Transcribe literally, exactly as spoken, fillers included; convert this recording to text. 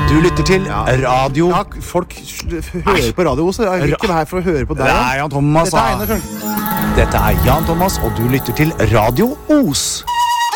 Du lytter til radio. Ja, folk sl- hører på Radio Os. Jeg er ikke her for å høre på deg. Det er Jan Thomas. Dette er Einar, skjønner du. Dette er Jan Thomas, og du lytter til Radio Os.